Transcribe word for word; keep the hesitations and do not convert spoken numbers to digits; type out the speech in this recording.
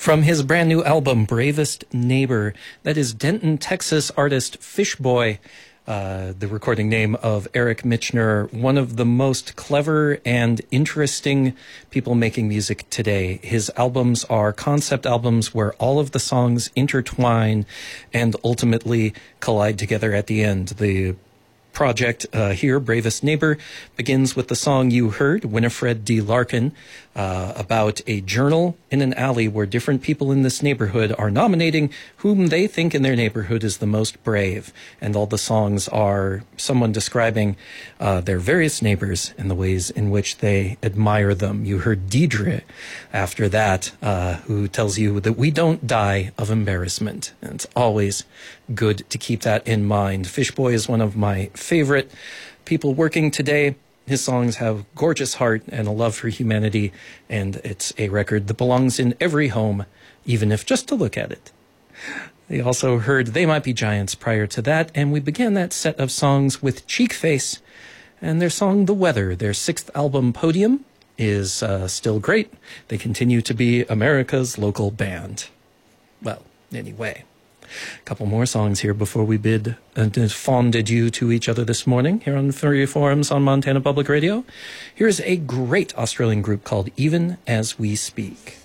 From his brand new album, Bravest Neighbor, that is Denton, Texas artist Fishboy, uh, the recording name of Eric Michener, one of the most clever and interesting people making music today. His albums are concept albums where all of the songs intertwine and ultimately collide together at the end. The project uh, here, Bravest Neighbor, begins with the song you heard, Winifred D. Larkin, uh, about a journal in an alley where different people in this neighborhood are nominating whom they think in their neighborhood is the most brave. And all the songs are someone describing uh, their various neighbors and the ways in which they admire them. You heard Deidre after that, uh, who tells you that we don't die of embarrassment. And it's always good to keep that in mind. Fishboy is one of my favorite people working today. His songs have gorgeous heart and a love for humanity, and it's a record that belongs in every home, even if just to look at it. We also heard They Might Be Giants prior to that, and we began that set of songs with Cheekface and their song The Weather. Their sixth album, Podium, is uh, still great. They continue to be America's local band. Well, anyway. A couple more songs here before we bid a fond adieu to each other this morning here on Furry Forums on Montana Public Radio. Here's a great Australian group called Even As We Speak.